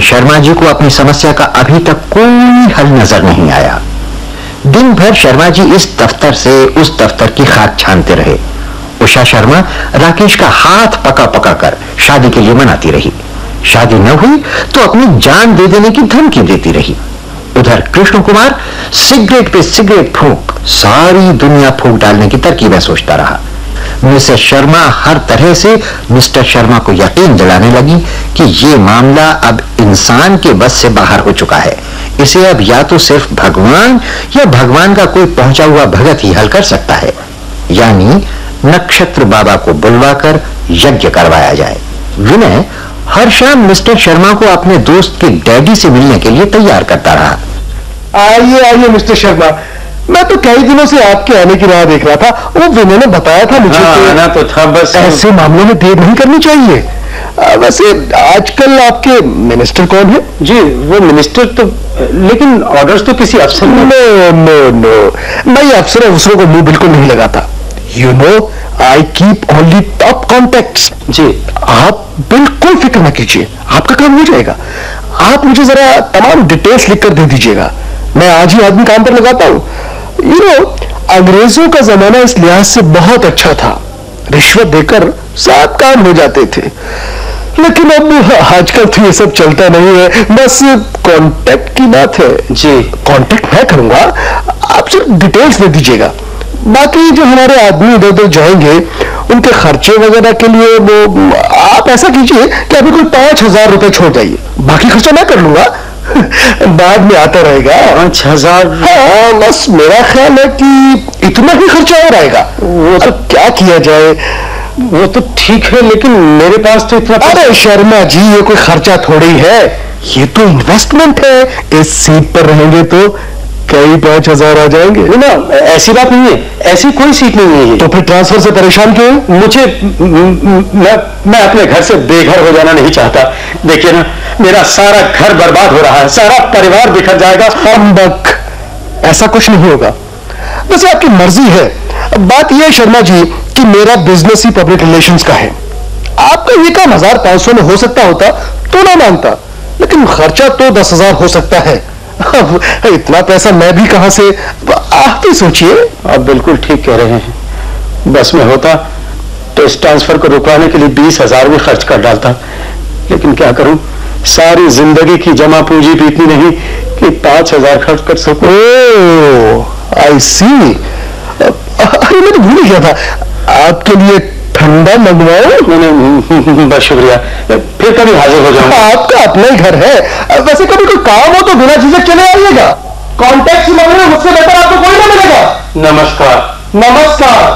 शर्मा जी को अपनी समस्या का अभी तक कोई हल नजर नहीं आया। दिन भर शर्मा जी इस दफ्तर से उस दफ्तर की खाक छानते रहे। उषा शर्मा राकेश का हाथ पका पका कर शादी के लिए मनाती रही। शादी न हुई तो अपनी जान दे देने की धमकी देती रही। उधर कृष्ण कुमार सिगरेट पे सिगरेट फूंक सारी दुनिया फूंक डालने की तरकीबें सोचता रहा। मिसेस शर्मा हर तरह से मिस्टर शर्मा को यकीन दिलाने लगी कि ये मामला अब इंसान के बस से बाहर हो चुका है। इसे अब या तो सिर्फ भगवान या भगवान का कोई पहुंचा हुआ भगत ही हल कर सकता है, यानी नक्षत्र बाबा को बुलवाकर यज्ञ करवाया जाए। विनय हर शाम मिस्टर शर्मा को अपने दोस्त के डैडी से मिलने के लिए तैयार करता रहा। आइए आइए मिस्टर शर्मा, मैं तो कई दिनों से आपके आने की राह देख रहा था। वो विनय ने बताया था मुझे आना तो था, बस ऐसे मामलों में देर नहीं करनी चाहिए। वैसे आजकल आपके मिनिस्टर कौन है? जी वो मिनिस्टर तो, लेकिन ऑर्डर्स तो किसी अफसर ने। नो, मैं अफसरों को मुंह बिल्कुल नहीं लगाता। You know I keep only top contacts. जी आप बिल्कुल फिक्र न कीजिए, आपका काम हो जाएगा। आप मुझे जरा तमाम डिटेल्स लिखकर दे दीजिएगा, मैं आज ही आदमी काम पर लगाता हूं। यू नो अंग्रेजों का जमाना इस लिहाज से बहुत अच्छा था, रिश्वत देकर सब काम हो जाते थे। लेकिन अब आजकल तो ये सब चलता नहीं है, बस कांटेक्ट की बात है। जी कांटेक्ट मैं करूंगा, आप सिर्फ डिटेल्स दे दीजिएगा। बाकी जो हमारे आदमी इधर उधर जाएंगे उनके खर्चे वगैरह के लिए वो आप ऐसा कीजिए कि अभी कोई 5,000 रुपए छोड़ जाइए, बाकी खर्चा मैं कर लूंगा। बाद में आता रहेगा। 5,000? हाँ, बस मेरा ख्याल है कि इतना ही खर्चा और आएगा। वो तो क्या किया जाए, वो तो ठीक है, लेकिन मेरे पास तो इतना। अरे शर्मा जी, ये कोई खर्चा थोड़ी है, ये तो इन्वेस्टमेंट है। इस सीट पर रहेंगे तो कई 5,000 आ जाएंगे ना। ऐसी बात नहीं है, ऐसी कोई सीट नहीं है। तो फिर ट्रांसफर से परेशान क्यों? मुझे मैं अपने घर से बेघर हो जाना नहीं चाहता। देखिए ना, मेरा सारा घर बर्बाद हो रहा है, सारा परिवार बिखर जाएगा। बक, ऐसा कुछ नहीं होगा, वैसे आपकी मर्जी है। बात यह है शर्मा जी कि मेरा बिजनेस ही पब्लिक रिलेशंस का है। आपका ये काम 1,500 में हो सकता होता तो ना मानता, लेकिन खर्चा तो 10,000 हो सकता है। अब इतना पैसा मैं भी कहां से, आप ही सोचिए। आप बिल्कुल ठीक कह रहे हैं, बस में होता तो इस ट्रांसफर को रुकवाने के लिए 20,000 भी खर्च कर डालता, लेकिन क्या करूं, सारी जिंदगी की जमा पूंजी भी इतनी नहीं कि 5,000 खर्च कर सकूं। आई सी। अरे मैं तो भूल गया था, आपके लिए ठंडा मंगवाओ? नहीं, बस शुक्रिया, फिर कभी हाजिर हो जाऊंगा। आपका अपना ही घर है, वैसे कभी कोई काम हो तो बिना झिझक चले आइएगा। कॉन्टैक्ट से मांगने में मुझसे बेहतर आपको कोई ना मिलेगा। नमस्कार। नमस्कार।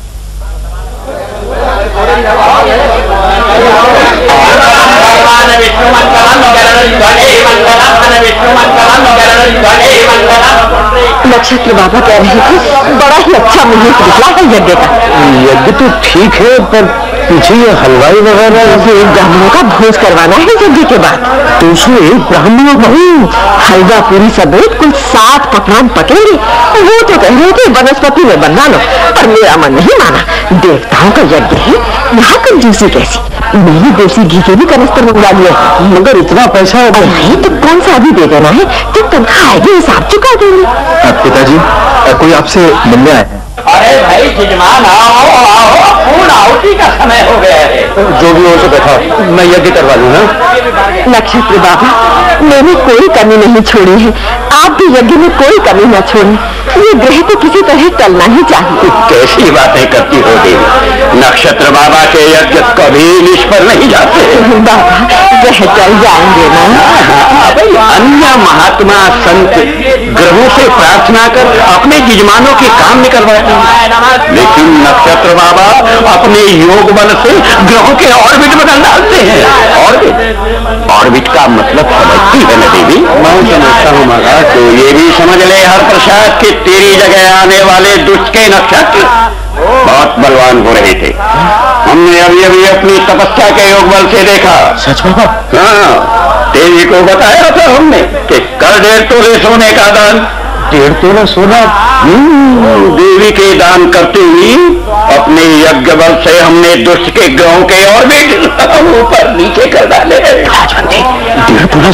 नक्षत्र बाबा कह रहे थे बड़ा ही अच्छा मुहूर्त निकला है यज्ञ का। यज्ञ तो ठीक है, पर पीछे ये हलवाई वगैरह, एक ब्राह्मणों का भोज करवाना है यज्ञ के बाद। 201 ब्राह्मणों का? हलवा पूरी समेत कुल 7 पकवान पकेंगे। वो तो कह रहे थे वनस्पति में बनवा लो, पर मेरा मन नहीं माना। देवताओं का यज्ञ है, यहाँ कंजूसी कैसी। मेरी देसी घी के भी कनस्तर मंगवा लिए, मगर इतना पैसा नहीं तो कौन सा अभी दे देना है, जब तनख्वाह आएगी हिसाब चुका देंगे। पिताजी कोई आपसे मिलने आए हैं। अरे भाई जजमान आओ आओ, पूर्ण आहुति का समय हो गया है। जो भी हो सो बैठा, मैं यज्ञ करवा लूंगा। नक्षत्र बाबा, मैंने कोई कमी नहीं छोड़ी है, आप भी यज्ञ में कोई कमी न छोड़ें। ये ग्रह तो किसी तरह टलना ही चाहिए। कैसी बातें करती हो देवी, नक्षत्र बाबा के यज्ञ कभी निष्फल नहीं जाते। बाबा ग्रह टल जाएंगे ना। अन्य महात्मा संत ग्रहों से प्रार्थना कर अपने यजमानों के काम निकलवाते हैं, लेकिन नक्षत्र बाबा अपने योग बल से ग्रहों के ऑर्बिट बदल डालते हैं। ऑर्बिट का मतलब समझती है ना देवी? मैं समझता हूँ महाराज। तो ये भी समझ ले हर प्रसाद की तेरी जगह आने वाले दुष्ट के नक्षत्र बहुत बलवान हो रहे थे। हमने अभी अभी अपनी तपस्या के योग बल से देखा। सच बाबा? हाँ, देवी को बताया था हमने कि कर 1.5 तोले सोने का दान। 1.5 तोला सोना? देवी के दान करते हुए अपने यज्ञ बल से हमने दुष्ट के ग्रहों के ऑर्बिट ऊपर नीचे कर डाले। 1.5 तोला